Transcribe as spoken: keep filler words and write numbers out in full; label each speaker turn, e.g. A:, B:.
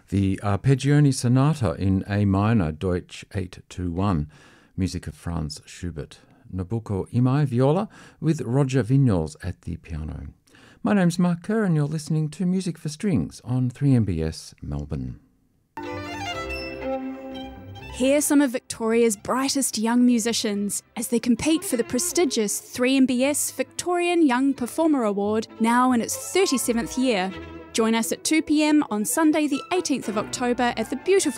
A: the Arpeggione Sonata in A minor, Deutsch eight two one, music of Franz Schubert. Nabucco Imai viola with Roger Vignoles at the piano. My name's Mark Kerr and you're listening to Music for Strings on three M B S Melbourne.
B: Hear some of Victoria's brightest young musicians as they compete for the prestigious three M B S Victorian Young Performer Award, now in its thirty-seventh year. Join us at two p m on Sunday the eighteenth of October at the beautiful